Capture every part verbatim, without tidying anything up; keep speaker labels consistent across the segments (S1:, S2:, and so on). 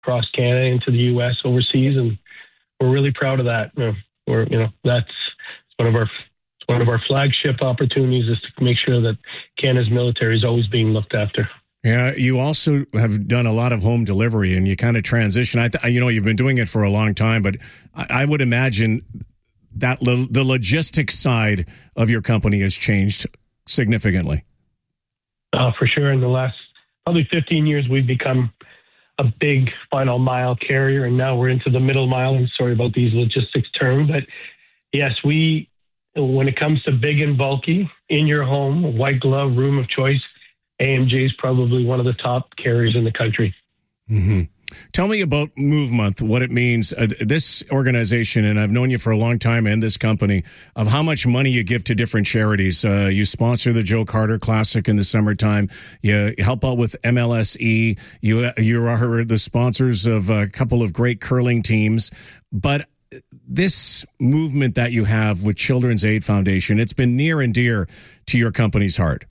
S1: across Canada, into the U S, overseas, and we're really proud of that. You know, we're, you know, that's one of our one of our flagship opportunities is to make sure that Canada's military is always being looked after.
S2: Yeah, you also have done a lot of home delivery, and you kind of transition. I, th- you know, you've been doing it for a long time, but I, I would imagine that lo- the logistics side of your company has changed significantly.
S1: Uh, for sure, in the last probably fifteen years, we've become a big final mile carrier, and now we're into the middle mile. I'm sorry about these logistics terms, but yes, we. When it comes to big and bulky in your home, white glove, room of choice, A M J is probably one of the top carriers in the country.
S2: Mm-hmm. Tell me about Move Month, what it means. Uh, this organization, and I've known you for a long time, and this company, of how much money you give to different charities. Uh, you sponsor the Joe Carter Classic in the summertime. You help out with M L S E. You, you are the sponsors of a couple of great curling teams. But this movement that you have with Children's Aid Foundation, it's been near and dear to your company's heart.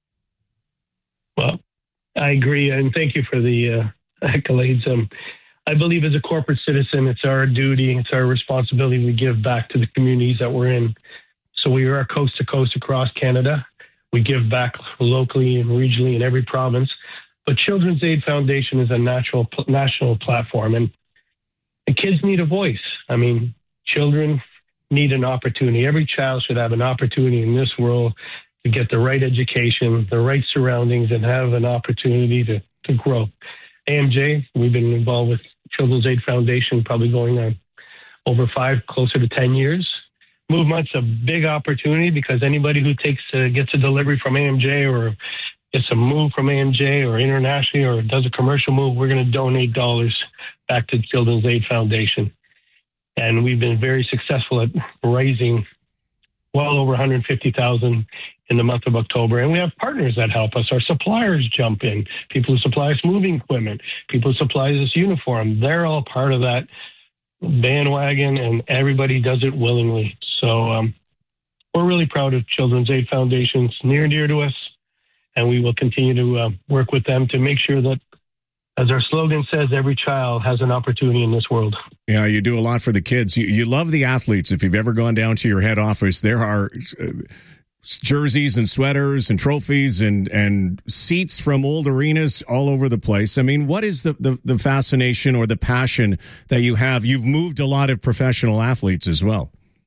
S1: Well, I agree, and thank you for the uh, accolades. Um, I believe as a corporate citizen, it's our duty, it's our responsibility to give back to the communities that we're in. So we are coast to coast across Canada. We give back locally and regionally in every province. But Children's Aid Foundation is a natural national platform, and the kids need a voice. I mean, children need an opportunity. Every child should have an opportunity in this world to get the right education, the right surroundings, and have an opportunity to, to grow. A M J, we've been involved with Children's Aid Foundation probably going on over five, closer to ten years. Move Month's a big opportunity because anybody who takes uh, gets a delivery from A M J or gets a move from A M J or internationally or does a commercial move, we're going to donate dollars back to Children's Aid Foundation. And we've been very successful at raising well over one hundred fifty thousand dollars in the month of October. And we have partners that help us. Our suppliers jump in, people who supply us moving equipment, people who supply us uniform. They're all part of that bandwagon, and everybody does it willingly. So um, we're really proud of Children's Aid Foundation. It's near and dear to us, and we will continue to uh, work with them to make sure that, as our slogan says, every child has an opportunity in this world.
S2: Yeah, you do a lot for the kids. You, you love the athletes. If you've ever gone down to your head office, there are uh, jerseys and sweaters and trophies and, and seats from old arenas all over the place. I mean, what is the, the, the fascination or the passion that you have? You've moved a lot of professional athletes as well.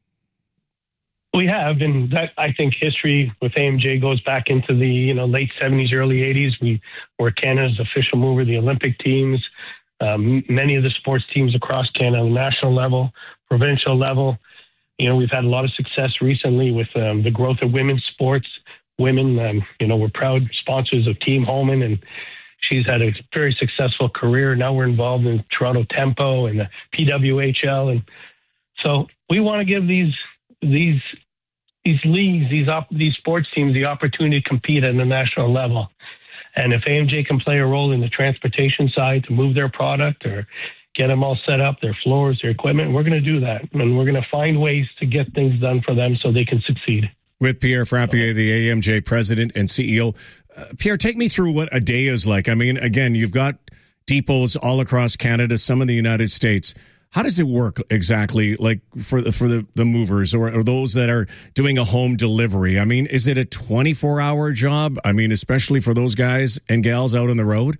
S1: We have, and that I think history with A M J goes back into the you know late seventies, early eighties. We were Canada's official mover, the Olympic teams, um, many of the sports teams across Canada, national level, provincial level. You know, we've had a lot of success recently with um, the growth of women's sports. Women, um, you know, we're proud sponsors of Team Holman, and she's had a very successful career. Now we're involved in Toronto Tempo and the P W H L, and so we want to give these these. These leagues, these op- these sports teams, the opportunity to compete at the national level. And if A M J can play a role in the transportation side to move their product or get them all set up, their floors, their equipment, we're going to do that. And we're going to find ways to get things done for them so they can succeed.
S2: With Pierre Frappier, the A M J president and C E O. Uh, Pierre, take me through what a day is like. I mean, again, you've got depots all across Canada, some in the United States. How does it work exactly, like for the, for the, the movers or, or those that are doing a home delivery? I mean, is it a twenty-four hour job? I mean, especially for those guys and gals out on the road?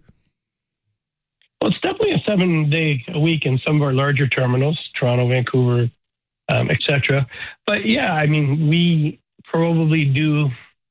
S1: Well, it's definitely a seven day a week in some of our larger terminals, Toronto, Vancouver, um, et cetera. But yeah, I mean, we probably do,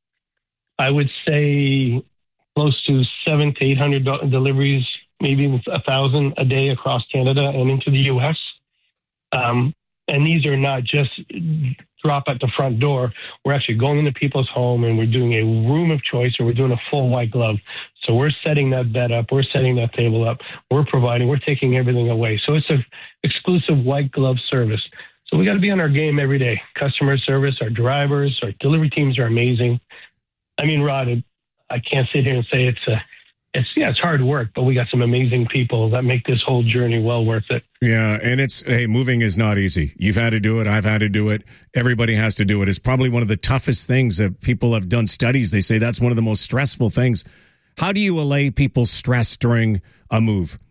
S1: I would say, close to seven to eight hundred deliveries, maybe a thousand a day across Canada and into the U S. Um, and these are not just drop at the front door. We're actually going into people's home and we're doing a room of choice, or we're doing a full white glove. So we're setting that bed up. We're setting that table up. We're providing, we're taking everything away. So it's an exclusive white glove service. So we got to be on our game every day. Customer service, our drivers, our delivery teams are amazing. I mean, Rod, I can't sit here and say it's a, It's yeah, it's hard work, but we got some amazing people that make this whole journey well worth it.
S2: Yeah, and it's, hey, moving is not easy. You've had to do it. I've had to do it. Everybody has to do it. It's probably one of the toughest things that people have done studies. They say that's one of the most stressful things. How do you allay people's stress during a move?